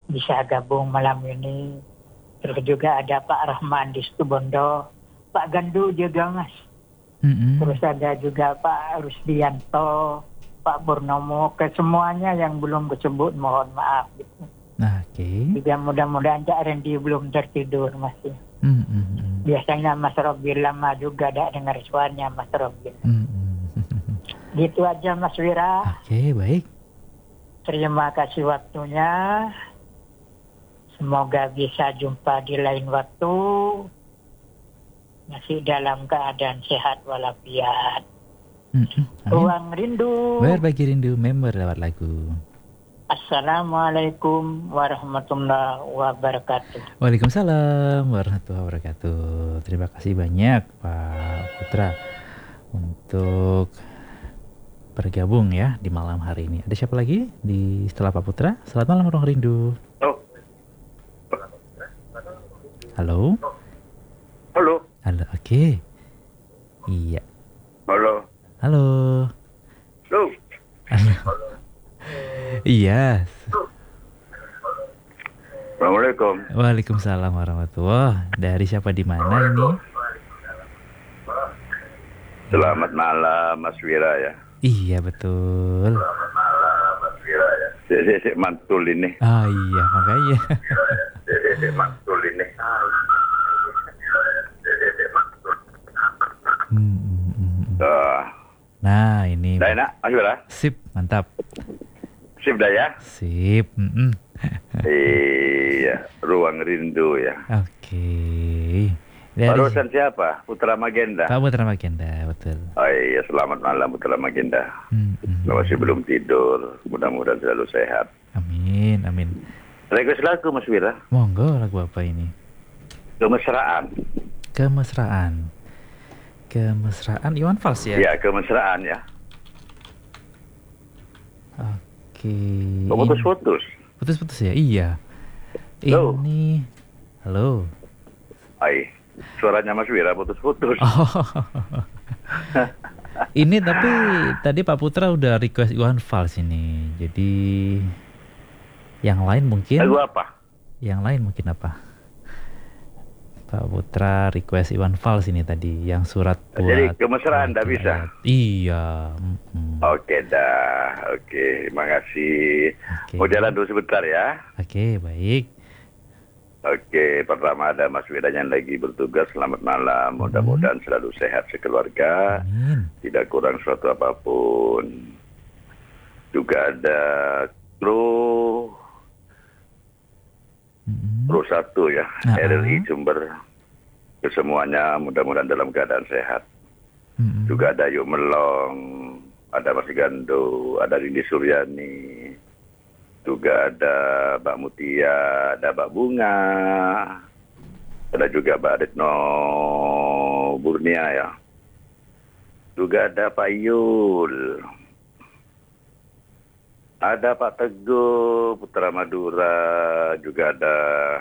bisa gabung malam ini. Terus juga ada Pak Rahman di Situbondo, Pak Gandu juga Mas. Terus ada juga Pak Rusdianto, Pak Purnomo, ke semuanya yang belum disebut mohon maaf gitu. Juga mudah-mudahan Cak Randy belum tertidur masih. Biasanya Mas Robi lama juga ada dengar suaranya Mas Robi. Gitu aja Mas Wira. Oke, baik. Terima kasih waktunya. Semoga bisa jumpa di lain waktu. Masih dalam keadaan sehat walafiat. Ruang Rindu. Berbagi rindu member lewat lagu. Assalamualaikum warahmatullahi wabarakatuh. Waalaikumsalam warahmatullahi wabarakatuh. Terima kasih banyak Pak Putra untuk bergabung ya di malam hari ini. Ada siapa lagi di setelah Pak Putra? Selamat malam Ruang Rindu. Halo. Halo. Halo, oke. Iya. Halo. Halo. Halo. Halo. Iya. Assalamualaikum. Waalaikumsalam warahmatullahi. Dari siapa di mana ini? Selamat malam Mas Wira ya. Iya betul. Selamat malam Mas Wira ya. Sik mantul ini. Ah iya makanya. Sik mantul ini. Nah ini. Dah enak Mas Wira. Sip, mantap. Sip dah ya. Sip. Iya, Ruang Rindu ya. Oke. Barusan siapa? Putra Magenda. Pak Putra Magenda, betul. Oh iya, selamat malam Putra Magenda. Masih belum tidur, mudah-mudahan selalu sehat. Amin, amin. Request lagu Mas Wira. Monggo, lagu apa ini? Kemesraan. Kemesraan. Kemesraan Iwan Fals ya? Ya, kemesraan ya. Oke. Oh, putus-putus. Putus-putus ya? Iya. Halo. Ini. Halo. Hai. Suaranya Mas Wira putus-putus. Oh. Ini tapi tadi Pak Putra udah request Iwan Fals ini. Jadi yang lain mungkin. Lagu apa? Yang lain mungkin apa? Pak Putra request Iwan Fals ini tadi yang surat buat. Jadi kemesraan enggak bisa. Iya. Oke dah. Oke, terima kasih. Mau jalan dulu sebentar ya. Oke, baik. Oke, pertama ada Mas Wira yang lagi bertugas. Selamat malam. Mudah-mudahan selalu sehat sekeluarga. Amin. Tidak kurang suatu apapun. Juga ada kru 1 ya, RRI Jember. Kesemuanya mudah-mudahan dalam keadaan sehat. Juga ada Yuk Melong, ada Mas Gandu, ada Rindy Suryani. Juga ada Mbak Mutia, ada Mbak Bunga, ada juga Mbak Retno Burnia ya. Juga ada Pak Yul, ada Pak Teguh Putra Madura, juga ada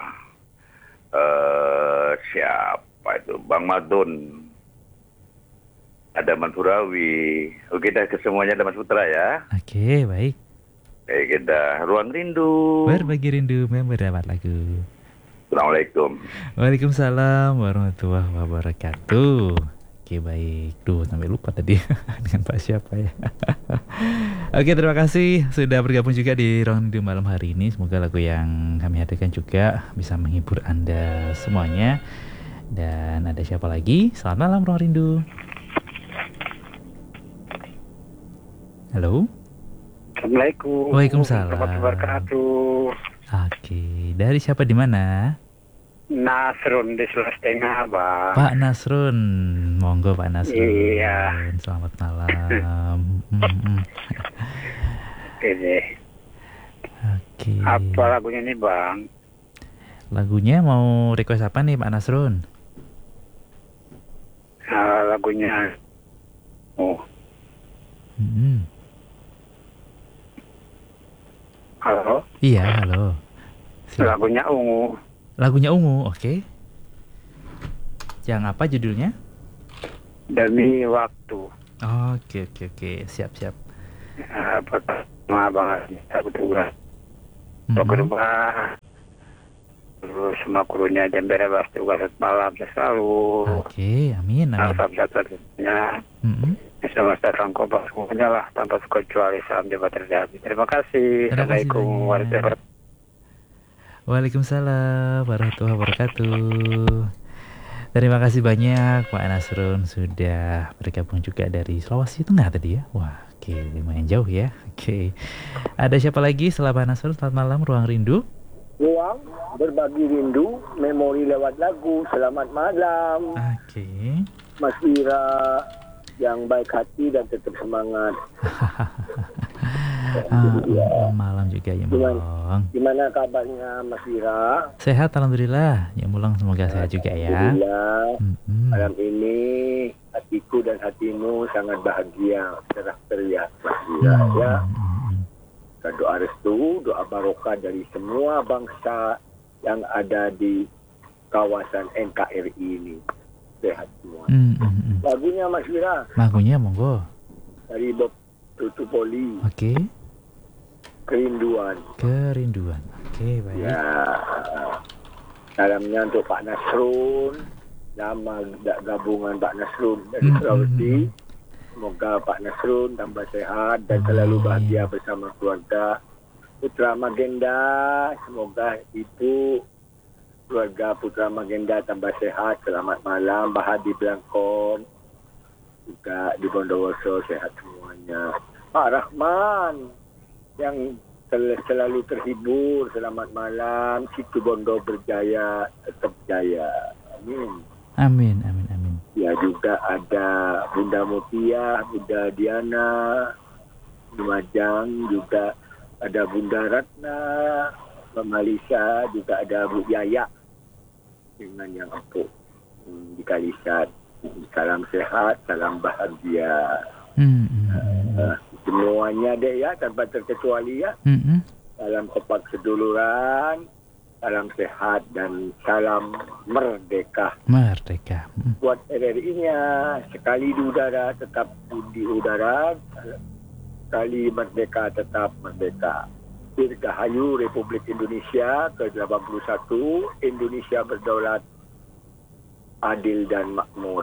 siapa itu Bang Madun, ada Mansurawi. Oke dah, kesemuanya ada Mas Putra ya. Oke, baik. Oke dah, Ruang Rindu. Berbagi rindu member dapat lagu. Assalamualaikum. Waalaikumsalam warahmatullahi wabarakatuh. Oke, baik. Duh, sampai lupa tadi dengan Pak siapa ya. Oke, terima kasih sudah bergabung juga di Ruang Rindu malam hari ini. Semoga lagu yang kami hadirkan juga bisa menghibur Anda semuanya. Dan ada siapa lagi? Selamat malam Ruang Rindu. Halo. Assalamualaikum. Waalaikumsalam. Warahmatullahi wabarakatuh. Oke, dari siapa di mana? Nasrun di Sulawesi Tengah, Bang. Pak Nasrun, monggo Pak Nasrun. Iya. Selamat malam. Ini. Oke. Apa lagunya nih, Bang? Lagunya mau request apa nih Pak Nasrun? Lagunya. Oh. Halo? Iya, halo. Lagunya Ungu. Lagunya Ungu, oke. Yang apa judulnya? Demi Waktu. Oke. Siap. Pertama banget. Aku tuh. Kedua. semua gurunya Jember Bebas Tugas Malam selalu. Oke, amin. Salam satu-satunya. Semesta sangkoba semuanya lah tanpa kecuali salam jabat terjadi. Terima kasih. Assalamualaikum warahmatullahi wabarakatuh. Waalaikumsalam warahmatullahi wabarakatuh. Terima kasih banyak Pak Nasrun sudah bergabung juga dari Sulawesi Tengah tadi ya. Wah, oke, lumayan jauh ya. Oke. Ada siapa lagi setelah Pak Nasrun? Selamat malam, Ruang Rindu. Ruang berbagi rindu, memori lewat lagu. Selamat malam. Oke. Mas Ira yang baik hati dan tetap semangat. Malam juga ya Mulong. Gimana kabarnya Mas Ira? Sehat alhamdulillah. Ya Mulong semoga sehat juga ya. Alhamdulillah. Malam ini hatiku dan hatimu sangat bahagia, cerah terlihat Mas Ira ya. Doa restu, doa barokah dari semua bangsa yang ada di kawasan NKRI ini. Sehat semua. Lagunya Mas Ira. Lagunya monggo. Dari Bob Tutupoli. Oke. Kerinduan. Oke, baik. Ya. Salamnya untuk Pak Nasrun. Nama gabungan Pak Nasrun dari Sulawesi. Semoga Pak Nasrun tambah sehat dan selalu bahagia bersama keluarga. Putra Magenda, semoga Ibu keluarga Putra Magenda tambah sehat. Selamat malam, Bahadi Blangkon. Juga di Bondowoso sehat semuanya. Pak Rahman yang selalu terhibur. Selamat malam. Situ Bondo berjaya, tetap jaya. Amin. Amin. Ya juga ada Bunda Mutia, Bunda Diana, Lumajang, juga ada Bunda Ratna, Mbak Malisa, juga ada Bu Yaya dengan yang aku di Kalisat. Salam sehat, salam bahagia. Semuanya deh ya, tanpa terkecuali ya. Salam kompak seduluran. Salam sehat dan salam merdeka. Buat RRI-nya, sekali di udara tetap di udara, sekali merdeka tetap merdeka. Dirgahayu Republik Indonesia ke-81, Indonesia berdaulat, adil dan makmur.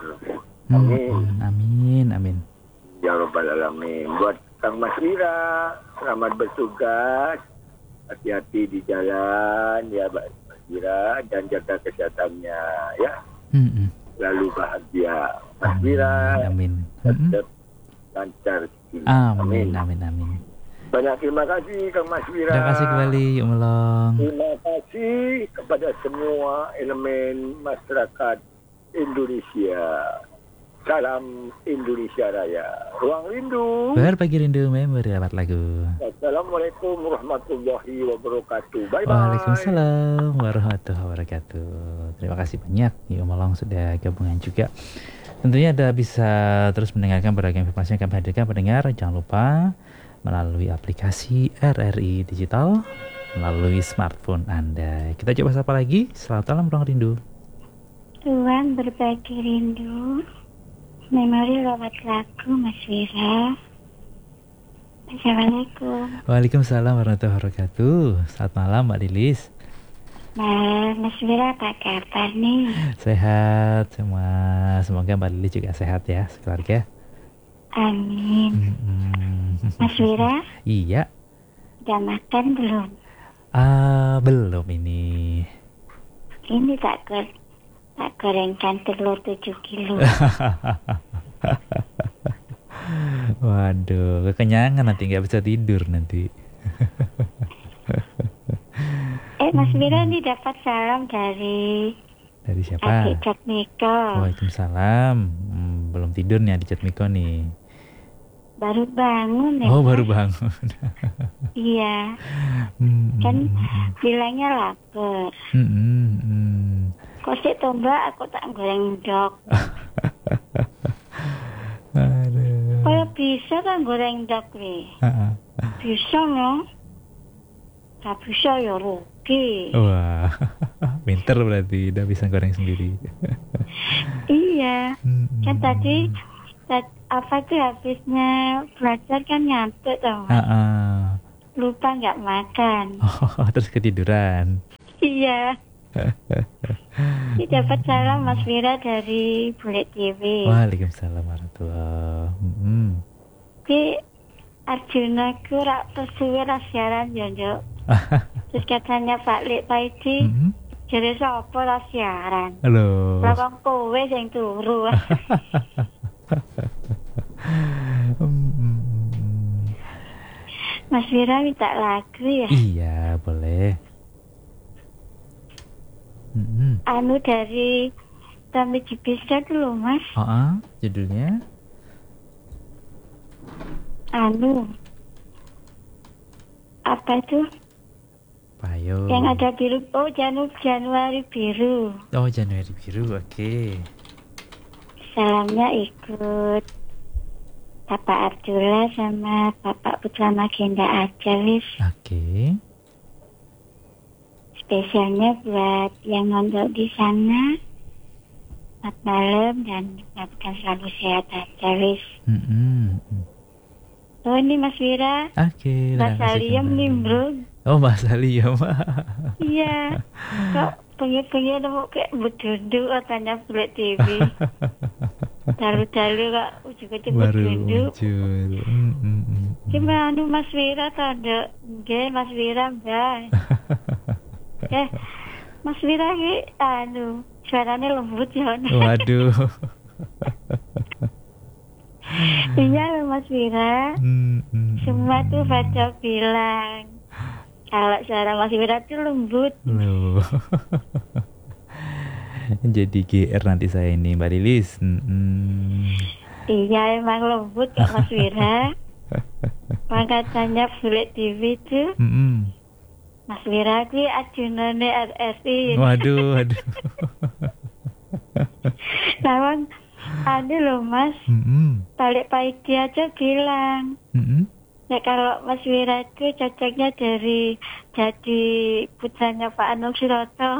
Amin. Ya Rabbal Alamin. Buat Kang Mas Ira, selamat bertugas. Hati-hati di jalan ya Mas Ira dan jaga kesehatannya ya. Lalu bahagia Mas Ira. Amin. Tetap lancar. Amin. Banyak terima kasih Kang Mas Ira. Terima kasih kembali Mulong. Terima kasih kepada semua elemen masyarakat Indonesia. Salam Indonesia Raya. Ruang Rindu. Berbagi rindu memori lewat lagu. Assalamualaikum warahmatullahi wabarakatuh. Bye-bye. Waalaikumsalam warahmatullahi wabarakatuh. Terima kasih banyak ya Mulong sudah gabungan juga. Tentunya Anda bisa terus mendengarkan beragam informasi yang kami hadirkan pendengar. Jangan lupa melalui aplikasi RRI Digital melalui smartphone Anda. Kita coba sapa lagi. Selamat malam Ruang Rindu. Ruang berbagi rindu. Memori lewat lagu Mas Wira. Assalamualaikum. Waalaikumsalam warahmatullahi wabarakatuh. Selamat malam Mbak Lilis. Mas Wira apa kabar nih? Sehat semua. Semoga Mbak Lilis juga sehat ya sekeluarga. Amin. Mas Wira? Iya. Udah makan belum? Belum ini. Ini tak gorengkan telur 7 kilo. Waduh, kekenyangan nanti nggak bisa tidur nanti. Mas Wira ini dapat salam dari siapa? Adik Jatmiko. Waalaikumsalam. Belum tidur nih Adik Jatmiko nih. Baru bangun ya. Oh, baru bangun. Iya. Kan bilangnya lapar. Kok sih tombak aku tak goreng dok. Aduh. Kayak bisa kan goreng dok nih. Bisa no. Gak bisa ya rugi. Wah, pinter berarti udah bisa goreng sendiri. Iya. Kan tadi apa tuh habisnya belajar kan ngantuk tau. Lupa nggak makan. Oh, terus ketiduran. Iya. Ini dapat salam Mas Wira dari Bulet TV. Waalaikumsalam warahmatullahi wabarakatuh. Ki Arjuna ku rak tersuwe ra siaran yo, Nduk. Terus katanya Pak Lek Paidi, jadi sapa ra siaran? Halo. Lawang kowe sing turu. Mas Wira minta lagu ya? Iya, boleh. Anu dari Tami Jibisa dulu, Mas. Judulnya? Anu. Apa itu? Payo. Yang ada biru. Oh, Januari biru. Oh, Januari biru. Oke. Salamnya ikut Bapak Abdullah sama Bapak Putra Magenda aja, Lis. Oke. Spesialnya buat yang nonton di sana. Selamat malam dan semoga selalu sehat aja, Lis. Oh, ini Mas Wira. Oke. Mas Aliyam nimbrung. Oh, Mas Aliyam. Iya. Kok pengen nemu kayak bedunduk katanya Bulet TV. Dalu-dalu kok ujung-ujung bedunduk. Gimana Mas Wira tanda? Nggih, Mas Wira, Mbak. Mas Wira ki suaranya lembut ya. Waduh. Iya Mas Wira. Semua tuh pada bilang kalau suara Mas Wira tuh lembut. Loh. Jadi GR nanti saya ini Mbak Lilis. Iya emang lembut ya Mas Wira. Makanya Bulet TV tuh Mas Wira ki ajunane RSI. Waduh. Lawan ada loh Mas. Balik Paidi aja bilang. Ya kalau Mas Wira itu cocoknya jadi putranya Pak Anung Suroto.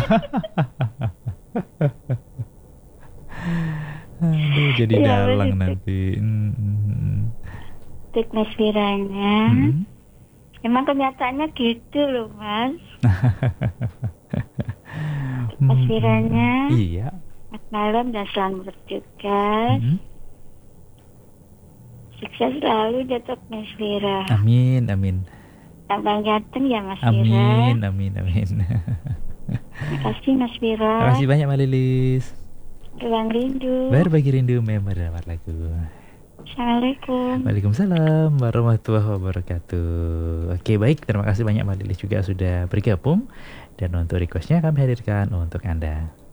Aduh, jadi ya, dalang nanti. Tik Mas Wiranya. Emang kenyataannya gitu loh Mas. Mas Wiranya. Iya. Selamat malam dan selamat bertugas. Sukses selalu Datuk Mas Wira. Amin. Tambah ganteng ya Mas Wira. Amin. Terima kasih Mas Wira. Terima kasih banyak Mbak Lilis. Ruang rindu. Berbagi rindu member dapat lagu. Assalamualaikum. Waalaikumsalam warahmatullahi wabarakatuh. Oke, baik, terima kasih banyak Mbak Lilis juga sudah bergabung. Dan untuk requestnya kami hadirkan untuk Anda.